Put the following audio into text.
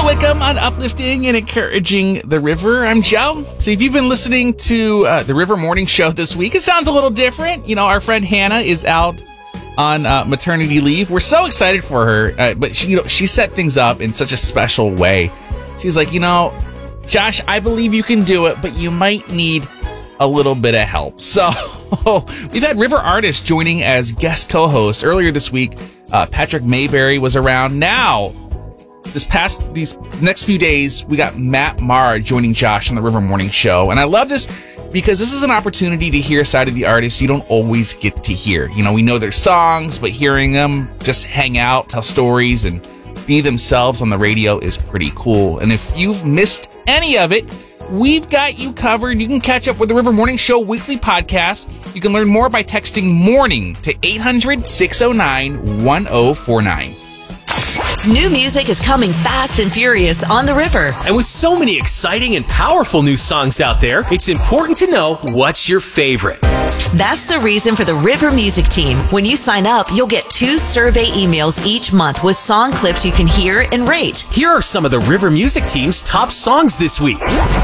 Wickham on uplifting and encouraging the river. I'm Joe. So if you've been listening to the River Morning Show this week, it sounds a little different. You know, our friend Hannah is out on maternity leave. We're so excited for her, but she set things up in such a special way. She's like, Josh, I believe you can do it, but you might need a little bit of help. So we've had river artists joining as guest co-hosts. Earlier this week, Patrick Mayberry was around. Now, these next few days, we got Matt Maher joining Josh on the River Morning Show. And I love this because this is an opportunity to hear a side of the artist you don't always get to hear. We know their songs, but hearing them just hang out, tell stories, and be themselves on the radio is pretty cool. And if you've missed any of it, we've got you covered. You can catch up with the River Morning Show weekly podcast. You can learn more by texting MORNING to 800-609-1049. New music is coming fast and furious on the river. And with so many exciting and powerful new songs out there, it's important to know what's your favorite. That's the reason for the River Music Team. When you sign up, you'll get 2 survey emails each month with song clips you can hear and rate. Here are some of the River Music Team's top songs this week.